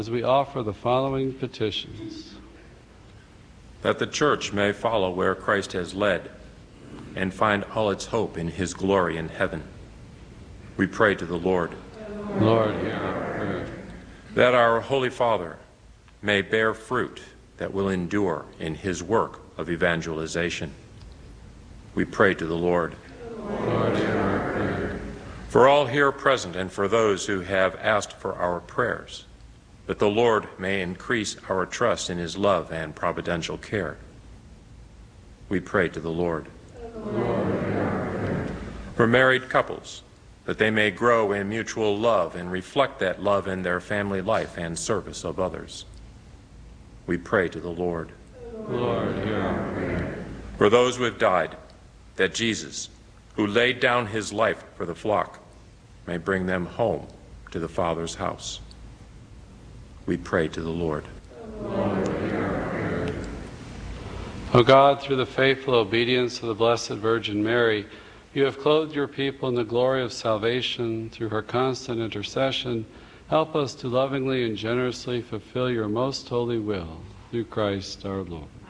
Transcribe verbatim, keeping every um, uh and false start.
as we offer the following petitions. That the Church may follow where Christ has led and find all its hope in his glory in heaven. We pray to the Lord. Lord, hear our prayer. That our Holy Father may bear fruit that will endure in his work of evangelization. We pray to the Lord. Lord, hear our prayer. For all here present and for those who have asked for our prayers, that the Lord may increase our trust in his love and providential care. We pray to the Lord. Lord, hear our prayer. For married couples, that they may grow in mutual love and reflect that love in their family life and service of others. We pray to the Lord. Lord, hear our prayer. For those who have died, that Jesus, who laid down his life for the flock, may bring them home to the Father's house. We pray to the Lord. Lord, hear our prayer. O God, through the faithful obedience of the Blessed Virgin Mary, you have clothed your people in the glory of salvation. Through her constant intercession, help us to lovingly and generously fulfill your most holy will, through Christ our Lord.